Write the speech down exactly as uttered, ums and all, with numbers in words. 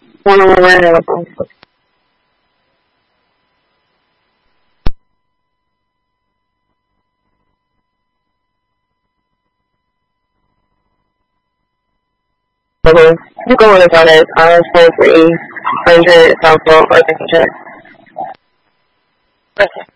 Bueno, muy bueno. Okay. You go with on it. I was free. Ranger, Southwell, or Signature. Okay.